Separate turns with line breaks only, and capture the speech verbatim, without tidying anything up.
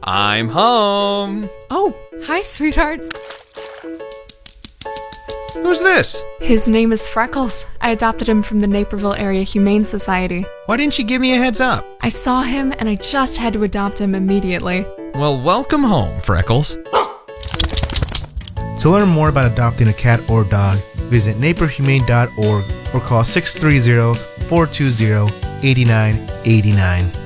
I'm home.
Oh, hi, sweetheart.
Who's this?
His name is Freckles. I adopted him from the Naperville Area Humane Society.
Why didn't you give me a heads up?
I saw him and I just had to adopt him immediately.
Well, welcome home, Freckles.
To learn more about adopting a cat or dog, visit naper humane dot org or call six three zero, four two zero, eight nine eight nine.